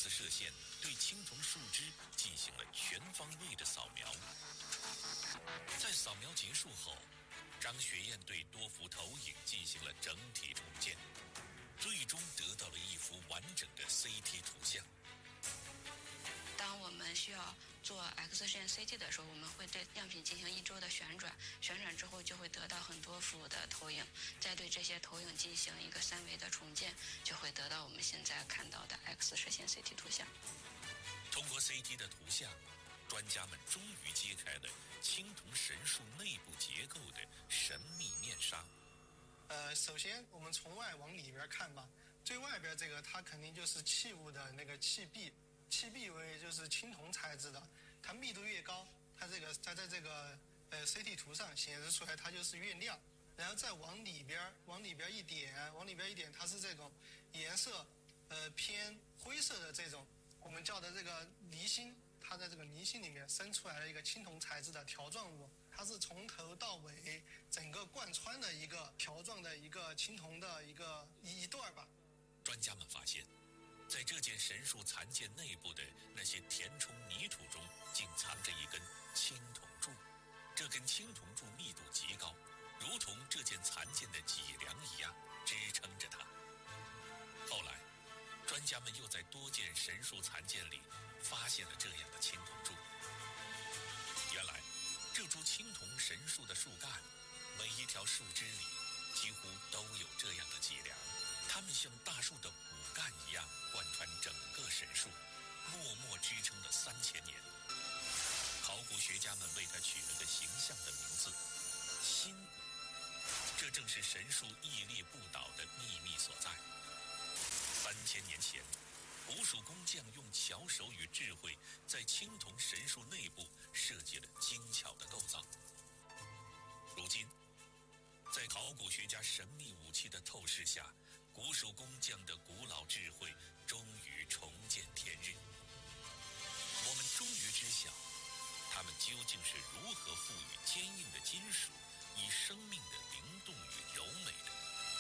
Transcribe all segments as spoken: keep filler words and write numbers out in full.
X 射线对青铜树枝进行了全方位的扫描。在扫描结束后，张学燕对多幅投影进行了整体重建，最终得到了一幅完整的 C T 图像。 当我们需要做 X 射线 C T 的时候，我们会对样品进行一周的旋转，旋转之后就会得到很多幅的投影，再对这些投影进行一个三维的重建，就会得到我们现在看到的 X 射线 C T 图像。 通过 C T 的图像，专家们终于揭开了青铜神树内部结构的神秘面纱。 呃，首先我们从外往里边看吧，最外边这个它肯定就是器物的那个器壁。器壁为就是青铜材质的，它密度越高，它这个它在这个呃 C T 图上显示出来它就是越亮。然后再往里边往里边一点，往里边一点，它是这种颜色呃偏灰色的这种我们叫的这个泥芯，它在这个泥芯里面生出来了一个青铜材质的条状物，它是从头到尾整个贯穿的一个条状的一个青铜的一个一段吧。 专家们发现，在这件神树残件内部的那些填充泥土中，竟藏着一根青铜柱。这根青铜柱密度极高，如同这件残件的脊梁一样支撑着它。后来，专家们又在多件神树残件里发现了这样的青铜柱。原来，这株青铜神树的树干，每一条树枝里几乎都有这样的脊梁。它们像大树的骨干一样贯穿整个神树，默默支撑了三千年。考古学家们为它取了个形象的名字——新骨。这正是神树屹立不倒的秘密所在。三千年前，古蜀工匠用巧手与智慧，在青铜神树内部设计了精巧的构造。如今，在考古学家神秘武器的透视下，古蜀工匠的古老智慧终于重见天日。我们终于知晓，他们究竟是如何赋予坚硬的金属以生命的灵动与柔美的。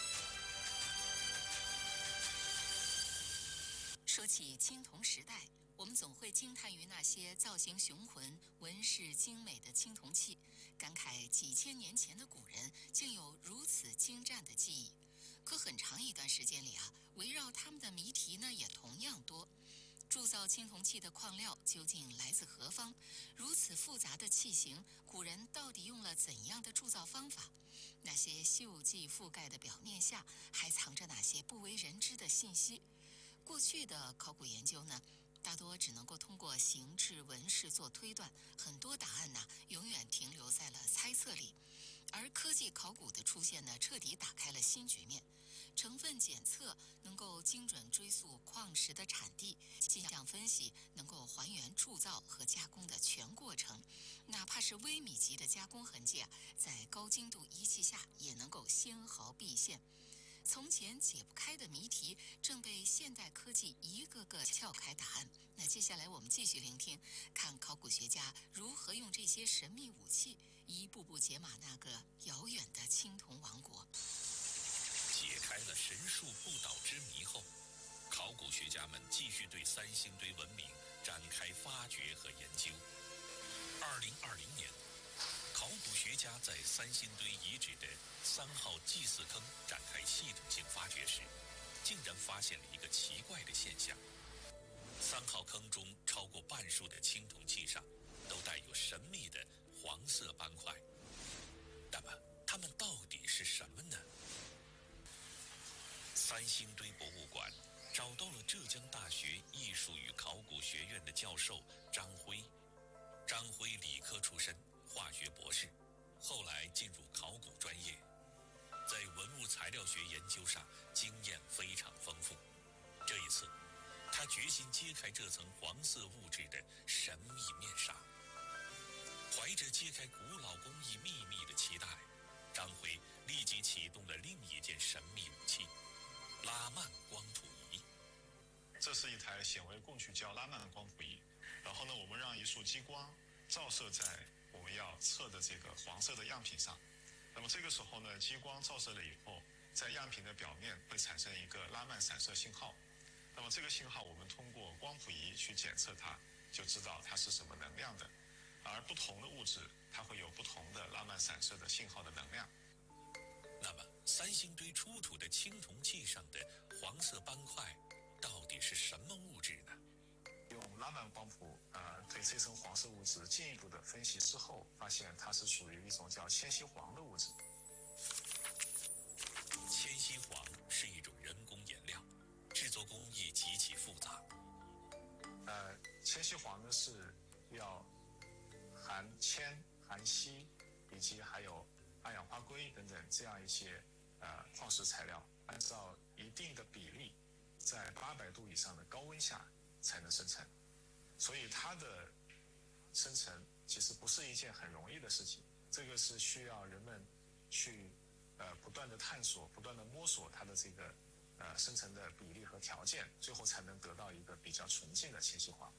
说起青铜时代，我们总会惊叹于那些造型雄浑、纹饰精美的青铜器，感慨几千年前的古人竟有如此精湛的技艺。可很长一段时间里啊，围绕他们的谜题呢也同样多。铸造青铜器的矿料究竟来自何方？如此复杂的器型，古人到底用了怎样的铸造方法？那些锈迹覆盖的表面下，还藏着哪些不为人知的信息？过去的考古研究呢，大多只能够通过形制纹饰做推断，很多答案呢永远停留在了猜测里。而科技考古的出现呢，彻底打开了新局面。成分检测能够精准追溯矿石的产地，气象分析能够还原铸造和加工的全过程，哪怕是微米级的加工痕迹啊，在高精度仪器下也能够纤毫毕现。从前解不开的谜题，正被现代科技一个个撬开答案。那接下来我们继续聆听，看考古学家如何用这些神秘武器，一步步解码那个遥远的青铜王国。 解开了神树不倒之谜后，考古学家们继续对三星堆文明展开发掘和研究。二零二零年，考古学家在三星堆遗址的三号祭祀坑展开系统性发掘时，竟然发现了一个奇怪的现象：三号坑中超过半数的青铜器上都带有神秘的黄色斑块。那么，它们到底是什么呢？三星堆博物馆找到了浙江大学艺术与考古学院的教授张辉。张辉理科出身，化学博士，后来进入考古专业，在文物材料学研究上经验非常丰富。这一次，他决心揭开这层黄色物质的神秘面纱。怀着揭开古老工艺秘密的期待，张辉立即启动了另一件神秘武器——拉曼光谱仪。 这是一台显微共聚焦拉曼光谱仪，然后呢，我们让一束激光照射在我们要测的这个黄色的样品上。那么这个时候呢，激光照射了以后，在样品的表面会产生一个拉曼散射信号。那那么这个信号我们通过光谱仪去检测它，就知道它是什么能量的。而不同的物质，它会有不同的拉曼散射的信号的能量。 那么，三星堆出土的青铜器上的黄色斑块，到底是什么物质呢？ 用拉曼光谱，呃，对这层黄色物质进一步的分析之后，发现它是属于一种叫铅锡黄的物质。 铅锡黄是一种人工颜料，制作工艺极其复杂。 呃，铅锡黄呢是要含铅、含锡，以及还有二氧化硅等等这样一些呃矿石材料，按照一定的比例，在八百度以上的高温下才能生成，所以它的生成其实不是一件很容易的事情，这个是需要人们去呃不断的探索、不断的摸索它的这个呃生成的比例和条件，最后才能得到一个比较纯净的铅锡黄。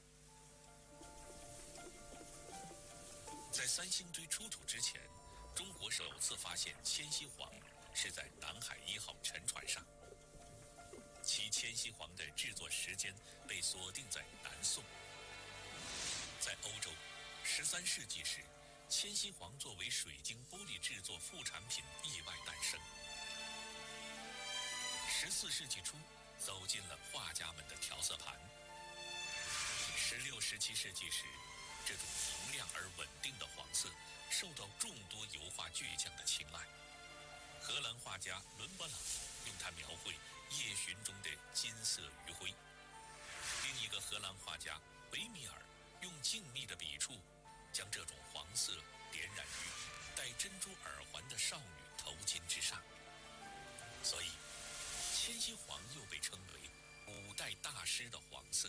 在三星堆出土之前，中国首次发现铅锡黄是在南海一号沉船上，其铅锡黄的制作时间被锁定在南宋。在欧洲，十三世纪时，铅锡黄作为水晶玻璃制作副产品意外诞生。十四世纪初，走进了画家们的调色盘。十六、十七世纪时，这种明亮而稳定的黄色受到众多油画巨匠的青睐。荷兰画家伦勃朗用它描绘夜巡中的金色余晖，另一个荷兰画家维米尔用静谧的笔触将这种黄色点染于戴珍珠耳环的少女头巾之上。所以铅锡黄又被称为古代大师的黄色。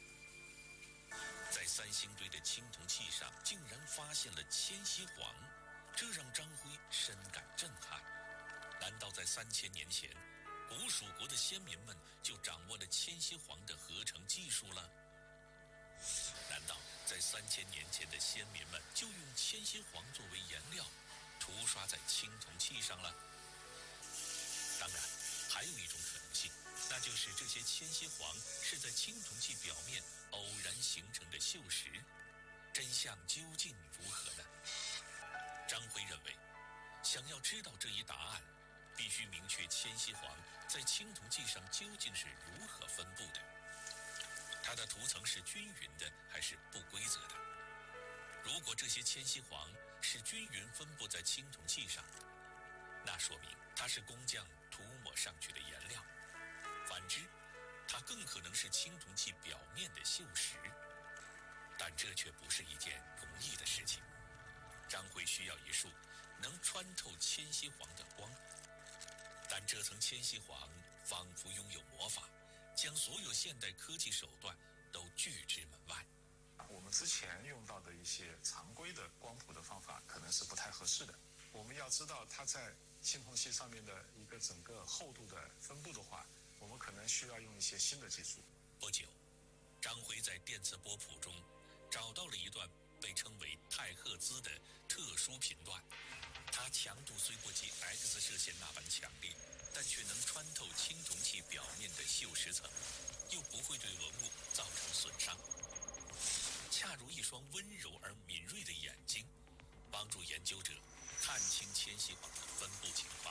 在三星堆的青铜器上竟然发现了铅锡黄，这让张辉深感震撼。难道在三千年前，古蜀国的先民们就掌握了铅锡黄的合成技术了？难道在三千年前的先民们就用铅锡黄作为颜料，涂刷在青铜器上了？当然，还有一种可能性，那就是这些铅锡黄是在青铜器表面偶然形成的锈蚀。真相究竟如何呢？张辉认为，想要知道这一答案，必须明确铅锡黄在青铜器上究竟是如何分布的。它的涂层是均匀的还是不规则的？如果这些铅锡黄是均匀分布在青铜器上，那说明它是工匠涂抹上去的颜料。反之，它更可能是青铜器表面的锈蚀。但这却不是一件容易的事情。张辉需要一束能穿透铅锡黄的光，但这层铅锡黄仿佛拥有魔法，将所有现代科技手段都拒之门外。 我们之前用到的一些常规的光谱的方法可能是不太合适的。我们要知道它在青铜器上面的一个整个厚度的分布的话，我们可能需要用一些新的技术。 不久，张辉在电磁波谱中找到了一段被称为太赫兹的特殊频段，它强度虽不及 X 射线那般强烈，但却能穿透青铜器表面的锈蚀层，又不会对文物造成损伤，恰如一双温柔而敏锐的眼睛，帮助研究者看清铅锡黄的分布情况。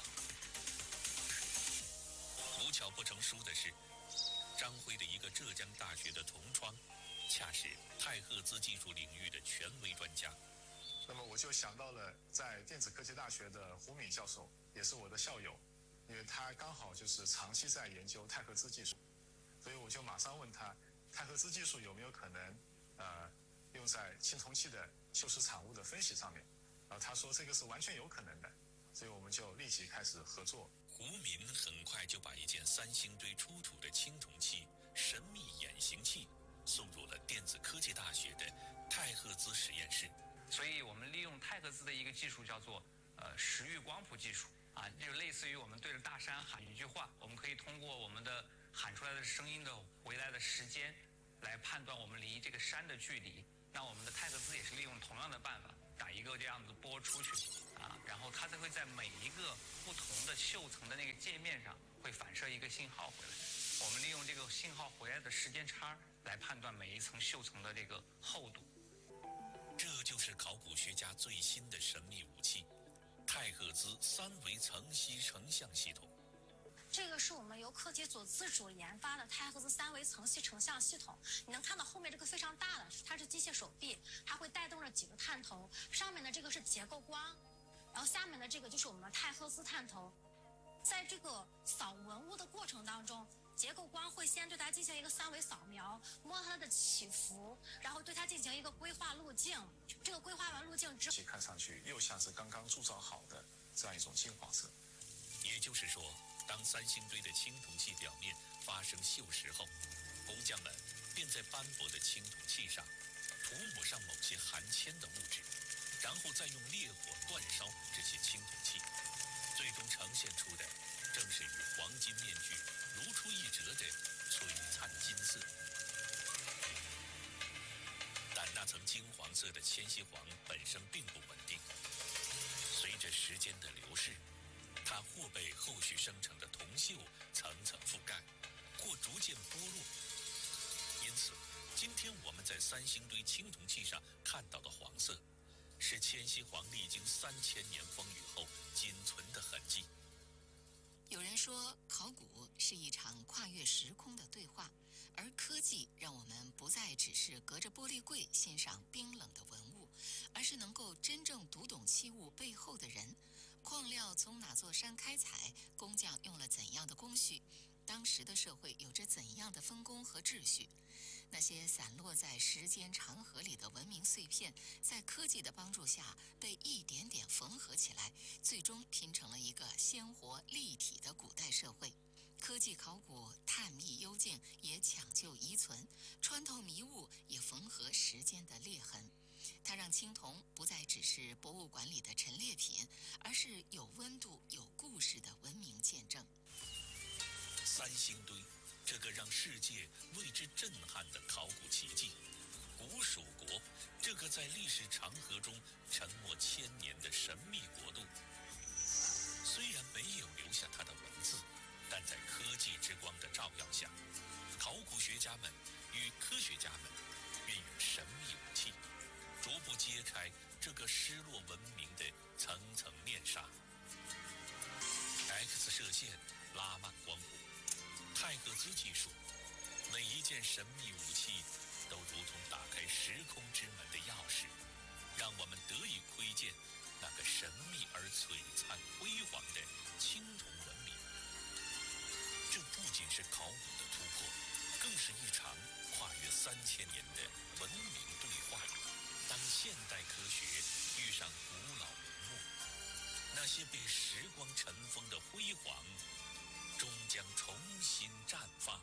无巧不成书的是，张辉的一个浙江大学的同窗，恰是太赫兹技术领域的权威专家。 那么我就想到了在电子科技大学的胡敏教授，也是我的校友，因为他刚好就是长期在研究太赫兹技术，所以我就马上问他，太赫兹技术有没有可能呃用在青铜器的锈蚀产物的分析上面？然后他说这个是完全有可能的，所以我们就立即开始合作。 胡民很快就把一件三星堆出土的青铜器神秘眼形器送入了电子科技大学的太赫兹实验室。 所以我们利用太赫兹的一个技术叫做呃时域光谱技术啊，就类似于我们对着大山喊一句话，我们可以通过我们的喊出来的声音的回来的时间来判断我们离这个山的距离。那我们的太赫兹也是利用同样的办法，打一个这样子波出去啊，然后它才会在每一个不同的锈层的那个界面上会反射一个信号回来。 我们利用这个信号回来的时间差来判断每一层锈层的这个厚度。 这就是考古学家最新的神秘武器——太赫兹三维层析成像系统。 这个是我们由科技组自主研发的太赫兹三维层析成像系统。你能看到后面这个非常大的，它是机械手臂，它会带动着几个探头，上面的这个是结构光，然后下面的这个就是我们的太赫兹探头。在这个扫文物的过程当中，结构光会先对它进行一个三维扫描，摸它的起伏，然后对它进行一个规划路径。这个规划完路径之后， 看上去又像是刚刚铸造好的这样一种金黄色。 也就是说，当三星堆的青铜器表面发生锈蚀后，工匠们便在斑驳的青铜器上涂抹上某些含铅的物质，然后再用烈火煅烧这些青铜器，最终呈现出的正是与黄金面具如出一辙的璀璨金色。但那层金黄色的铅锡黄本身并不稳定，随着时间的流逝，它或被后续生成的铜锈层层覆盖，或逐渐剥落。因此，今天我们在三星堆青铜器上看到的黄色，是铅锡黄历经三千年风雨后仅存的痕迹。 有人说，考古是一场跨越时空的对话，而科技让我们不再只是隔着玻璃柜欣赏冰冷的文物，而是能够真正读懂器物背后的人。矿料从哪座山开采，工匠用了怎样的工序，当时的社会有着怎样的分工和秩序。那些散落在时间长河里的文明碎片，在科技的帮助下被一点点缝合起来，最终拼成了一个鲜活立体的古代社会。科技考古探秘幽静，也抢救遗存，穿透迷雾，也缝合时间的裂痕。它让青铜不再只是博物馆里的陈列品，而是有温度、有故事的文明见证。 三星堆，这个让世界为之震撼的考古奇迹；古蜀国，这个在历史长河中沉没千年的神秘国度。虽然没有留下它的文字，但在科技之光的照耀下，考古学家们与科学家们运用神秘武器，逐步揭开这个失落文明的层层面纱。X 射线拉慢光谱，太赫兹技术，每一件神秘武器都如同打开时空之门的钥匙，让我们得以窥见那个神秘而璀璨辉煌的青铜文明。这不仅是考古的突破，更是一场跨越三千年的文明对话。当现代科学遇上古老文物，那些被时光尘封的辉煌，终将重新绽放。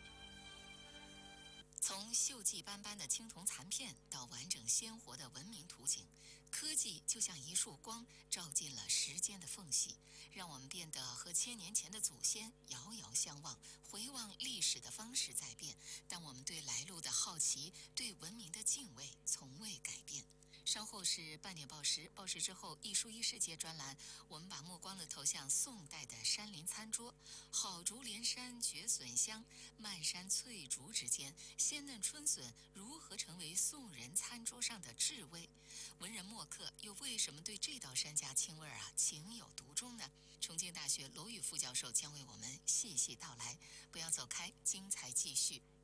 从锈迹斑斑的青铜残片到完整鲜活的文明图景，科技就像一束光，照进了时间的缝隙，让我们变得和千年前的祖先遥遥相望。回望历史的方式在变，但我们对来路的好奇，对文明的敬畏从未改变。稍后是半点报时，报时之后艺术一世界专栏，我们把目光的投向宋代的山林餐桌。好竹连山绝笋香，漫山翠竹之间，鲜嫩春笋如何成为宋人餐桌上的至味？文人墨客又为什么对这道山家青味啊情有独钟呢？重庆大学罗宇副教授将为我们细细道来，不要走开，精彩继续。